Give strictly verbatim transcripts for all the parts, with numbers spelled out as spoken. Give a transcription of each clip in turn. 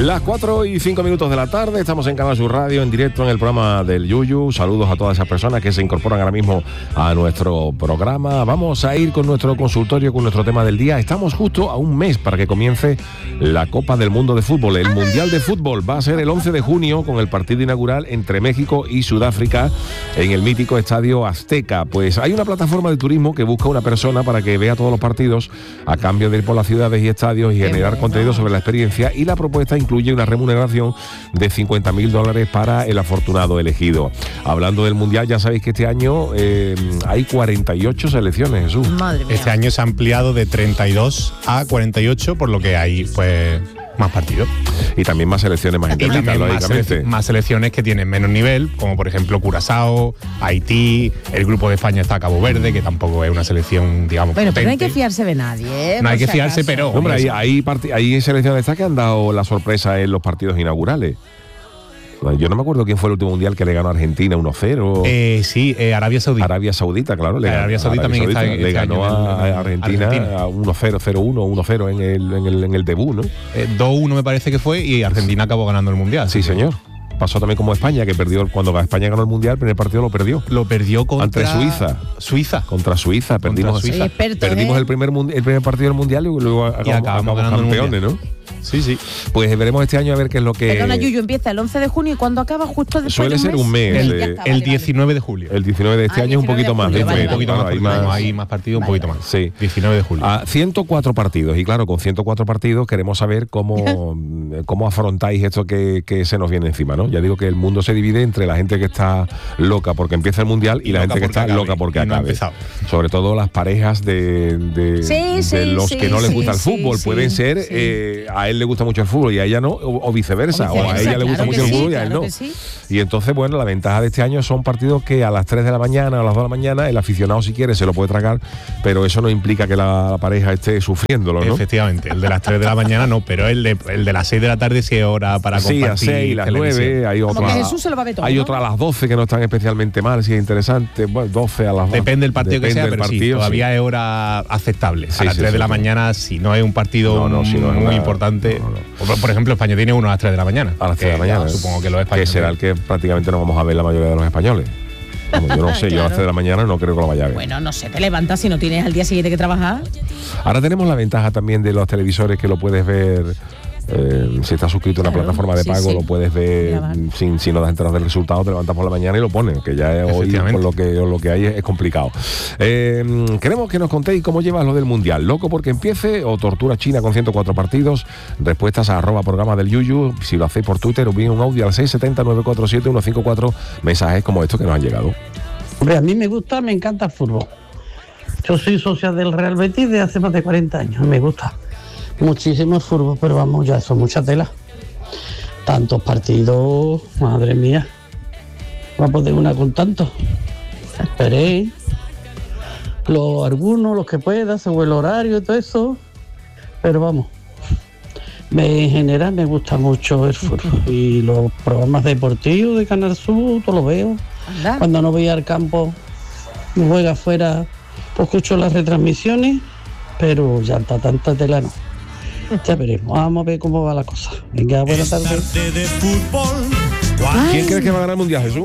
Las cuatro y cinco minutos de la tarde, estamos en Canal Sur Radio, en directo en el programa del Yuyu. Saludos a todas esas personas que se incorporan ahora mismo a nuestro programa. Vamos a ir con nuestro consultorio, con nuestro tema del día. Estamos justo a un mes para que comience la Copa del Mundo de Fútbol. El Mundial de Fútbol va a ser el once de junio con el partido inaugural entre México y Sudáfrica en el mítico Estadio Azteca. Pues hay una plataforma de turismo que busca una persona para que vea todos los partidos a cambio de ir por las ciudades y estadios y generar contenido sobre la experiencia, y la propuesta incluye una remuneración de cincuenta mil dólares para el afortunado elegido. Hablando del Mundial, ya sabéis que este año eh, hay cuarenta y ocho selecciones, Jesús. Madre mía. Este año se ha ampliado de treinta y dos a cuarenta y ocho, por lo que hay pues más partidos. Y también más selecciones más Y internas, también más, lógicamente. selec- más selecciones que tienen menos nivel, como por ejemplo Curazao, Haití, el grupo de España está Cabo Verde, que tampoco es una selección, digamos, Bueno, pero no hay potente. que fiarse de nadie, ¿eh? No hay Por que si fiarse, acaso. pero- Hombre, hay, hay, parti- hay selecciones estas que han dado la sorpresa en los partidos inaugurales. Yo no me acuerdo quién fue el último mundial que le ganó a Argentina uno cero. Eh, sí, eh, Arabia Saudí. Arabia Saudita, claro. Le Arabia ganó, Saudí también está en- le este ganó año en- a en Argentina, Argentina. a uno cero, cero uno, uno cero en el, en, el, en el debut, ¿no? Eh, dos uno me parece que fue, y Argentina acabó ganando el Mundial. Sí, señor. Pasó también como España, que perdió cuando España ganó el mundial, el primer partido lo perdió. Lo perdió contra Ante Suiza. Suiza. Contra Suiza, perdimos, Suiza. Soy experto, perdimos ¿eh? el primer mundi- el primer partido del mundial y luego acabamos, acabamos acabamos ganando el campeones, mundial. ¿no? Sí, sí. Pues veremos este año a ver qué es lo que. Perdona, Yuyu, empieza el once de junio y cuando acaba justo después Suele de ser un mes, Sí, eh, ya está, El vale, diecinueve de julio. El diecinueve de este Ah, año es un diecinueve de poquito más. julio, de vale, febrero, un poquito claro, más, hay porque más- como hay más partidos, un Vale, poquito vale. más. Sí. diecinueve de julio. A ciento cuatro partidos, y claro, con ciento cuatro partidos queremos saber cómo, cómo afrontáis esto que, que se nos viene encima, ¿no? Ya digo que el mundo se divide entre la gente que está loca porque empieza el mundial y, Y la loca gente que porque está acabe, loca porque y no ha acabe. empezado. Sobre todo las parejas de, de, Sí, de sí, los sí, que no les sí, gusta el sí, fútbol. sí, Pueden ser, sí. eh, a él le gusta mucho el fútbol y a ella no, o, o viceversa. O O, a viceversa, ella le gusta claro mucho que el sí, fútbol y a él claro no. que sí. Y entonces, bueno, la ventaja de este año son partidos que a las tres de la mañana o a las dos de la mañana el aficionado, si quiere, se lo puede tragar, pero eso no implica que la, la pareja esté sufriéndolo, ¿no? Efectivamente, el de las tres de la mañana no, pero el de, el de las seis de la tarde sí es hora para Sí, compartir. a seis, las televisión. nueve, hay Como otra, que Jesús se lo va a ver todo, hay ¿no? otra a las doce que no están especialmente mal, si es interesante, bueno, doce a las doce. Depende del partido que Depende sea, del pero sí, partido, todavía sí. es hora aceptable. Sí, a las sí, tres sí, de la sí. mañana, si no es un partido No, no, si no es muy una- importante. no, no. Por, por ejemplo, España tiene uno a las tres de la mañana. A las tres de la que mañana. Supongo que los Que españoles. será el que prácticamente no vamos a ver la mayoría de los españoles. Vamos, yo no sé, yo a las Claro. tres de la mañana no creo que lo vaya a ver. Bueno, no sé, te levantas si no tienes al día siguiente que trabajar. Ahora tenemos la ventaja también de los televisores que lo puedes ver. Eh, si estás suscrito a una Claro, plataforma de sí, pago, sí. lo puedes ver Grabar. sin, si no das enteras del resultado, te levantas por la mañana y lo pones, que ya es hoy Efectivamente. con lo que, lo que hay es, es complicado. Eh, queremos que nos contéis cómo llevas lo del Mundial. ¿Loco porque empiece o tortura china con ciento cuatro partidos? Respuestas a arroba programa del Yuyu, si lo hacéis por Twitter o bien un audio al seis siete cero, nueve cuatro siete, uno cinco cuatro, mensajes como estos que nos han llegado. Hombre, a mí me gusta, me encanta el fútbol. Yo soy socia del Real Betis de hace más de cuarenta años. Me gusta muchísimo el fútbol, pero vamos, ya son mucha tela. Tantos partidos, madre mía. Va a poder una con tantos. Esperé. Los, algunos, los que pueda, según el horario y todo eso. Pero vamos. Me, en general me gusta mucho el fútbol. Y los programas deportivos de Canal Sur, todo lo veo. Anda. Cuando no voy al campo, me juega afuera, pues escucho las retransmisiones, pero ya está tanta tela no. Ya veremos, vamos a ver cómo va la cosa. Venga, buenas tardes. ¿Quién crees que va a ganar el Mundial, Jesús?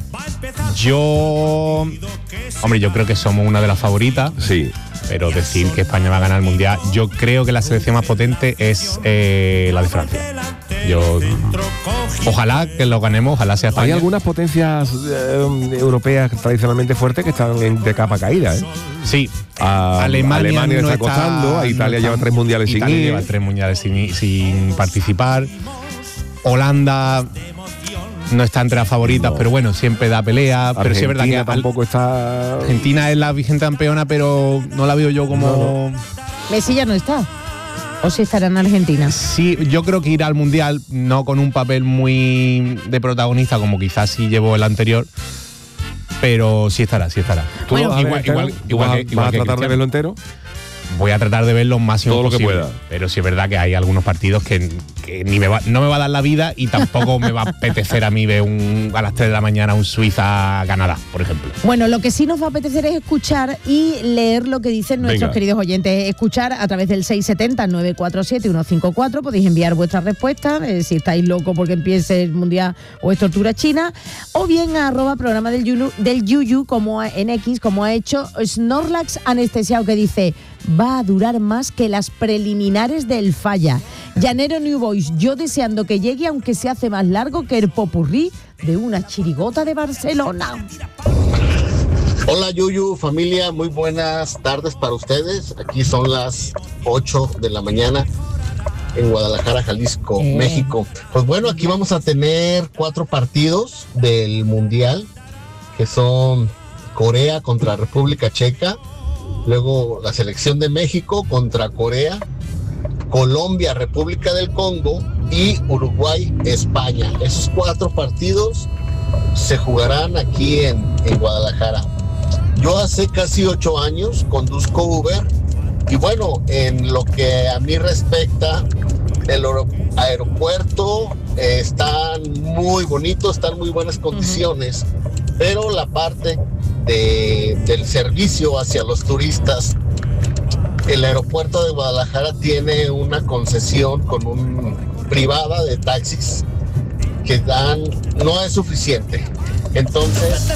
Yo. Hombre, yo creo que somos una de las favoritas. Sí. Pero decir que España va a ganar el Mundial, yo creo que la selección más potente es eh, la de Francia. Yo ojalá que lo ganemos, ojalá sea España. Hay algunas potencias eh, europeas tradicionalmente fuertes que están en- de capa caída, ¿eh? Sí, A Alemania, Alemania no está costando, a Italia no lleva tres mundiales sin Italia ir. lleva tres mundiales sin, sin participar. Holanda no está entre las favoritas, No. pero bueno, siempre da pelea. Pero sí es verdad que Argentina al- tampoco está. Argentina es la vigente campeona, pero no la veo yo como. Messi ya no está. ¿O si estará en Argentina? Sí, yo creo que irá al Mundial, no con un papel muy de protagonista como quizás sí llevó el anterior, pero sí estará, sí estará. ¿Tú Bueno, lo vas a ver igual- entero? igual- ¿Tú igual vas, que- vas igual a que tratar de Cristiano. verlo entero? voy a tratar de ver lo máximo todo lo posible, que pueda. Pero sí es verdad que hay algunos partidos que, que ni me va, no me va a dar la vida y tampoco me va a apetecer a mí ver un, a las tres de la mañana un Suiza-Canadá, por ejemplo. Bueno, lo que sí nos va a apetecer es escuchar y leer lo que dicen nuestros Venga. queridos oyentes. Escuchar a través del seis siete cero, nueve cuatro siete, uno cinco cuatro. Podéis enviar vuestras respuestas, eh, si estáis locos porque empiece el Mundial o es tortura china. O bien a arroba programa del Yuyu, del Yuyu como a, en X, como ha hecho Snorlax Anestesiado, que dice: va a durar más que las preliminares del Falla. Llanero New Boys, yo deseando que llegue, aunque se hace más largo que el popurrí de una chirigota de Barcelona. Hola Yuyu, familia, muy buenas tardes para ustedes. Aquí son las ocho de la mañana en Guadalajara, Jalisco, Eh. México. Pues bueno, aquí vamos a tener cuatro partidos del Mundial, que son Corea contra República Checa, luego la selección de México contra Corea, Colombia, República del Congo y Uruguay, España. Esos cuatro partidos se jugarán aquí en, en Guadalajara. Yo hace casi ocho años conduzco Uber y bueno, en lo que a mí respecta, el aer- aeropuerto eh, está muy bonito, está en muy buenas condiciones, uh-huh. pero la parte de, del servicio hacia los turistas, el aeropuerto de Guadalajara tiene una concesión con un privada de taxis que dan, no es suficiente. Entonces,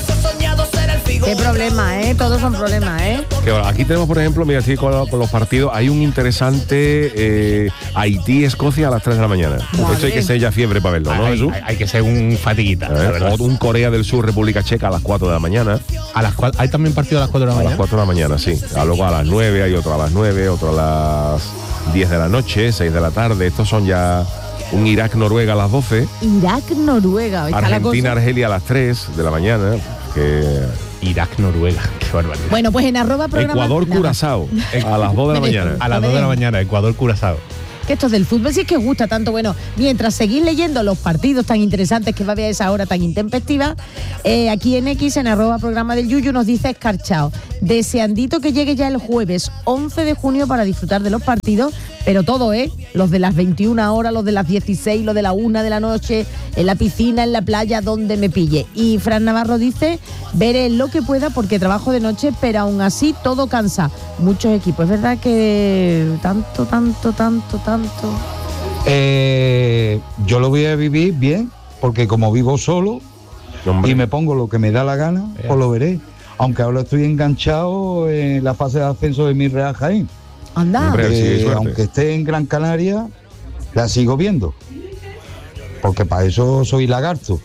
Qué problema, ¿eh? Todos son problemas, ¿eh? Que aquí tenemos, por ejemplo, mira, aquí con, con los partidos, hay un interesante eh, Haití-Escocia a las tres de la mañana. Vale. Esto hay que ser ya fiebre para verlo, ¿no, hay, Jesús? hay, hay que ser un fatiguita, la ¿Eh? verdad. O un Corea del Sur, República Checa a las cuatro de la mañana. A las cuatro, ¿hay también partido a las cuatro de la A mañana? las cuatro de la mañana, sí. A luego a las nueve, hay otro a las nueve, otro a las diez de la noche, seis de la tarde. Estos son ya un Irak-Noruega a las doce. Irak-Noruega. está la cosa. Argentina-Argelia a las tres de la mañana. Que... Irak-Noruega, qué barbaridad. Bueno, pues en arroba programa... Ecuador-Curazao a las dos de la mañana. A las dos de la mañana, Ecuador-Curazao. Que esto del fútbol sí es que gusta tanto. Bueno, mientras seguís leyendo los partidos tan interesantes que va a haber a esa hora tan intempestiva, eh, aquí en X, en arroba programa del Yuyu, nos dice Escarchao: deseandito que llegue ya el jueves once de junio para disfrutar de los partidos, pero todo, ¿eh? Los de las veintiuna horas, los de las dieciséis, los de la una de la noche, en la piscina, en la playa, donde me pille. Y Fran Navarro dice: veré lo que pueda porque trabajo de noche, pero aún así todo cansa. Muchos equipos. Es verdad que tanto, tanto, tanto, tanto. Eh, yo lo voy a vivir bien, porque como vivo solo Hombre. y me pongo lo que me da la gana, Yeah. pues lo veré. Aunque ahora estoy enganchado en la fase de ascenso de mi Real Jaén. Anda. Hombre. sí, Eh, suerte. aunque esté en Gran Canaria, la sigo viendo. Porque para eso soy lagarto.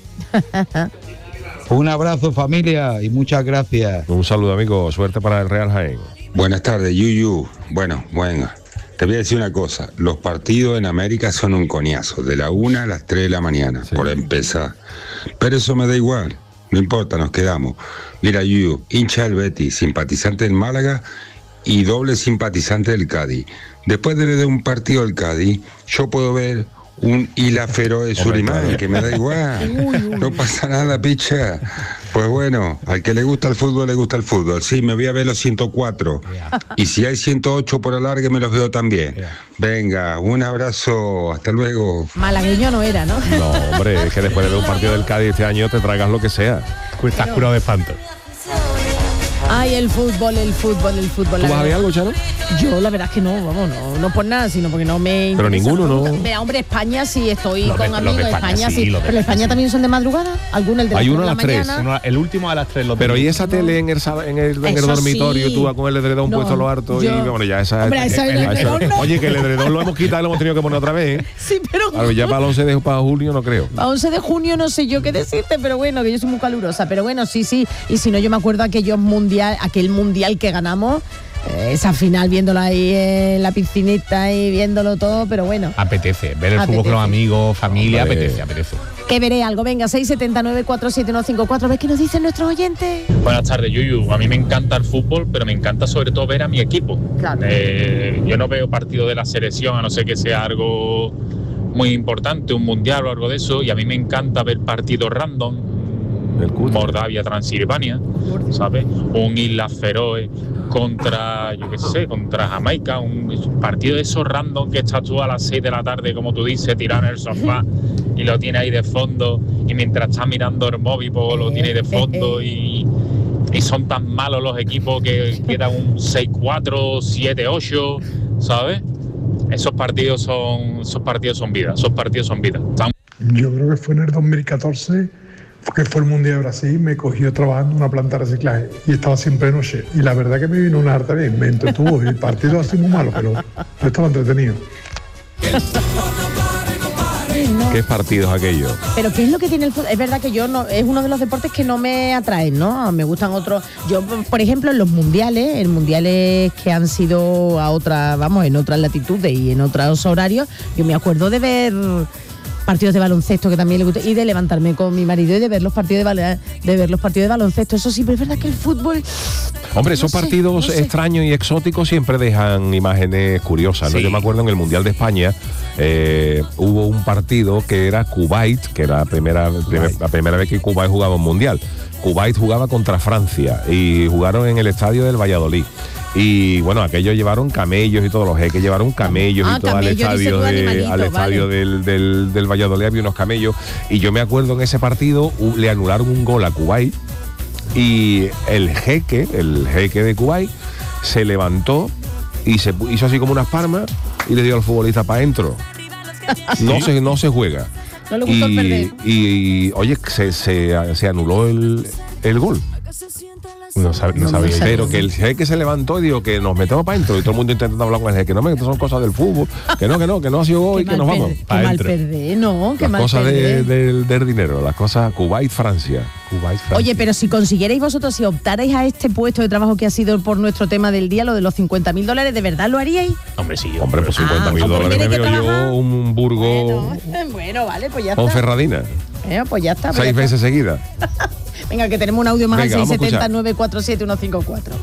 Un abrazo, familia, y muchas gracias. Un saludo, amigo. Suerte para el Real Jaén. Buenas tardes, Yuyu. Bueno, bueno, te voy a decir una cosa. Los partidos en América son un coñazo, de la una a las tres de la mañana, Sí. por empezar. Pero eso me da igual, no importa, nos quedamos. Mira, Yuyu, hincha del Betis, simpatizante del Málaga y doble simpatizante del Cádiz. Después de ver un partido del Cádiz, yo puedo ver un Isla Feroe Surimán, que me da igual. No pasa nada, picha. Pues bueno, al que le gusta el fútbol, le gusta el fútbol. Sí, me voy a ver los ciento cuatro. Y si hay ciento ocho por alargue, me los veo también. Venga, un abrazo, hasta luego. Malagueño no era, ¿no? No, hombre, es que después de ver un partido del Cádiz este año te tragas lo que sea. Estás curado de espanto. Ay, el fútbol, el fútbol, el fútbol. ¿Tú la vas a ver verdad. algo, Chano? Yo la verdad es que no, vamos, no, no por nada, sino porque no me Pero interesa ninguno, nunca. ¿no? Vea, hombre, España sí estoy Los de- con los amigos de de España España, sí, sí. los de Pero España España sí. también son de madrugada, algunos el de las Hay tres uno de a la las tres. mañana. Uno- el último a las tres lo Pero tengo. ¿y esa tele en el, sal- en el, en el Eso dormitorio, sí. tú vas con el edredón No, puesto a lo harto? yo- Y bueno, ya esa... Hombre, esa eh, el esa- edredón no. Oye, que el edredón lo hemos quitado y lo hemos tenido que poner otra vez, ¿eh? Sí, pero Claro, ya para el once de para julio no creo. a once de junio no sé yo qué decirte, pero bueno, que yo soy muy calurosa. Pero bueno, sí, sí. Y si no, yo me acuerdo aquellos mundial, aquel mundial que ganamos, eh, esa final viéndola ahí en la piscinita y viéndolo todo, pero bueno. Apetece, ver el Apetece. fútbol con los amigos, familia, Hombre. apetece, apetece. Que veré algo. Venga, seis siete nueve cuatro siete uno cinco cuatro. ¿Ves qué nos dicen nuestros oyentes? Buenas tardes, Yuyu. A mí me encanta el fútbol, pero me encanta sobre todo ver a mi equipo. Claro. Eh, yo no veo partido de la selección, a no ser que sea algo muy importante, un mundial o algo de eso, y a mí me encanta ver partidos random, el cutre. Moldavia, Transilvania, ¿sabes? Un Islas Feroe contra, yo qué sé, contra Jamaica, un partido de esos random que estás tú a las seis de la tarde, como tú dices, tirado en el sofá y lo tienes ahí de fondo, y mientras estás mirando el móvil, pues lo tienes de fondo, y, y son tan malos los equipos que quedan un seis cuatro, siete ocho, ¿sabes? Esos partidos son, esos partidos son vida, esos partidos son vida. Están... Yo creo que fue en el dos mil catorce, que fue el Mundial de Brasil, me cogió trabajando en una planta de reciclaje y estaba siempre de noche. Y la verdad que me vino una harta bien, me entretuvo. El partido así muy malo, pero yo estaba entretenido. ¿Qué partidos aquellos? Pero ¿qué es lo que tiene el fútbol? Es verdad que yo no, es uno de los deportes que no me atraen, ¿no? Me gustan otros. Yo, por ejemplo, en los mundiales, en mundiales que han sido a otra, vamos, en otras latitudes y en otros horarios, yo me acuerdo de ver partidos de baloncesto, que también le gusta, y de levantarme con mi marido y de ver los partidos de, de ver los partidos de baloncesto. Eso sí, pero es verdad que el fútbol... Hombre, esos no sé, partidos no sé. extraños y exóticos siempre dejan imágenes curiosas, ¿no? Sí. Yo me acuerdo en el Mundial de España eh, hubo un partido que era Kuwait, que era la primera, primer- la primera vez que Kuwait jugaba un Mundial. Kuwait jugaba contra Francia y jugaron en el estadio del Valladolid. Y bueno, aquellos llevaron camellos y todos los jeques llevaron camellos Ah, y todo al camellos, dice estadio, tú, de, animalito, al estadio vale. del, del, del Valladolid había unos camellos. Y yo me acuerdo en ese partido u- le anularon un gol a Kuwait y el jeque, el jeque de Kuwait, se levantó y se pu- hizo así como unas palmas y le dio al futbolista para adentro. No se, no se juega. No le gustó el perder. Y, y, oye, se, se, se anuló el, el gol. No, sab- no No, sabía no yo. sabía. Pero que el jeque se levantó y dijo que nos metemos para adentro y todo el mundo intentando hablar con el jeque. No, me, esto son cosas del fútbol. Que no, que no, que no ha sido hoy, Qué que mal nos vamos. per- Qué Pa' mal dentro. perder, ¿no? Qué Las mal cosas de- perder. del, del dinero, las cosas Kuwait-Francia. Kuwait, Francia. Oye, pero si consiguierais vosotros, si optarais a este puesto de trabajo que ha sido por nuestro tema del día, lo de los cincuenta mil dólares, ¿de verdad lo haríais? Hombre, sí. Hombre, por cincuenta mil Ah, dólares porque me tiene que veo trabajar. yo un Burgo Bueno, bueno, vale, pues ya con está. Ferradina. Eh, pues ya está. pues Seis ya está. veces seguidas. Venga, que tenemos un audio más Venga, al vamos a seis siete cero, escuchar. nueve cuatro siete, uno cinco cuatro.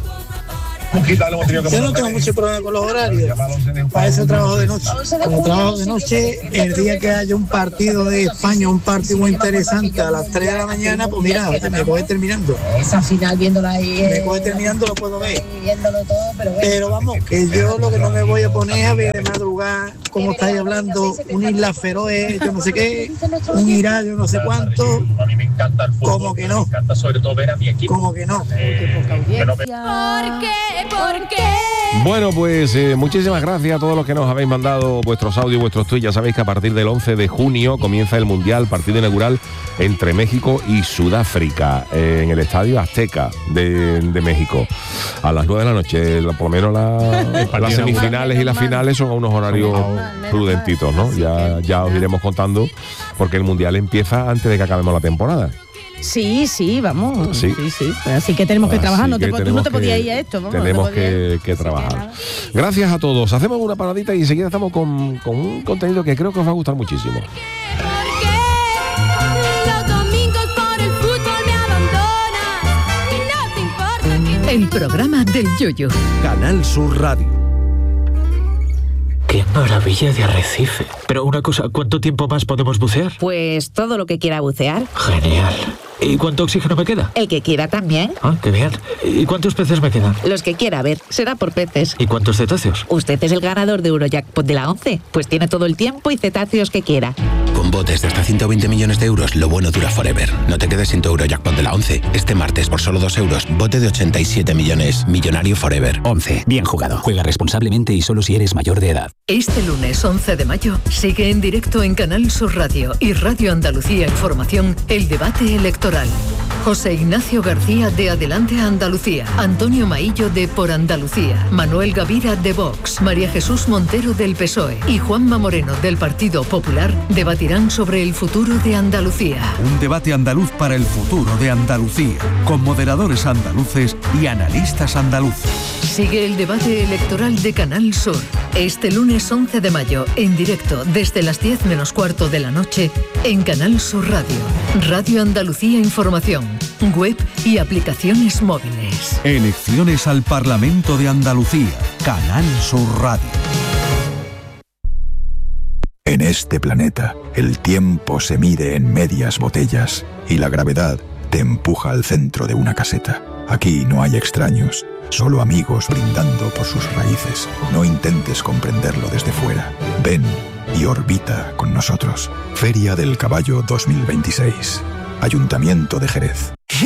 Yo no tengo mucho problema con los horarios. Para eso trabajo de noche. Como trabajo de noche, el día que haya un partido de España, un partido muy interesante a las tres de la mañana, pues mira, me coge terminando. Esa final viéndola ahí. Me coge terminando, lo puedo ver. Viéndolo todo, pero bueno. Pero vamos, que yo lo que no me voy a poner es a ver de madrugada, como estáis hablando, un Isla Feroe, yo no sé qué, un Irak, yo no sé cuánto. A mí me encanta el fútbol. Como que no. Me encanta sobre todo ver a mi equipo. Como que no. Eh, bueno, me- ¿Por qué? ¿Por qué? Bueno, pues eh, muchísimas gracias a todos los que nos habéis mandado vuestros audios, vuestros tweets. Ya sabéis que a partir del once de junio comienza el Mundial, partido inaugural entre México y Sudáfrica, eh, en el Estadio Azteca de, de México. A las nueve de la noche, la- por lo menos la- las semifinales y las finales son a unos horarios prudentitos, ¿no? Ya, ya os iremos contando, porque el Mundial empieza antes de que acabemos la temporada. Sí, sí, vamos. Sí. Sí, sí. Así que tenemos que Así trabajar. No te, que po- tú no tenemos te podías que- ir a esto. Vamos, no te Tenemos podías ir. que, que trabajar. Gracias a todos. Hacemos una paradita y enseguida estamos con, con un contenido que creo que os va a gustar muchísimo. Los domingos por el fútbol me abandonas y no te importa que... El programa del Yoyo. Canal Sur Radio. ¡Qué maravilla de arrecife! Pero una cosa, ¿cuánto tiempo más podemos bucear? Pues todo lo que quiera bucear. Genial. ¿Y cuánto oxígeno me queda? El que quiera también. Ah, qué bien. ¿Y cuántos peces me quedan? Los que quiera, a ver, será por peces. ¿Y cuántos cetáceos? Usted es el ganador de Eurojackpot de la once, pues tiene todo el tiempo y cetáceos que quiera. Con botes de hasta ciento veinte millones de euros, lo bueno dura forever. No te quedes sin tu Eurojackpot de la once. Este martes, por solo dos euros, bote de ochenta y siete millones. Millonario forever. once. Bien jugado. Juega responsablemente y solo si eres mayor de edad. Este lunes once de mayo sigue en directo en Canal Sur Radio y Radio Andalucía Información el debate electoral. José Ignacio García de Adelante Andalucía, Antonio Maillo de Por Andalucía, Manuel Gavira de Vox, María Jesús Montero del P S O E y Juanma Moreno del Partido Popular debatirán sobre el futuro de Andalucía. Un debate andaluz para el futuro de Andalucía, con moderadores andaluces y analistas andaluces. Sigue el debate electoral de Canal Sur. Este lunes once de mayo, en directo desde las diez menos cuarto de la noche, en Canal Sur Radio, Radio Andalucía Información, web y aplicaciones móviles. Elecciones al Parlamento de Andalucía. Canal Sur Radio. En este planeta, el tiempo se mide en medias botellas y la gravedad te empuja al centro de una caseta. Aquí no hay extraños, solo amigos brindando por sus raíces. No intentes comprenderlo desde fuera. Ven y orbita con nosotros. Feria del Caballo dos mil veintiséis. Ayuntamiento de Jerez.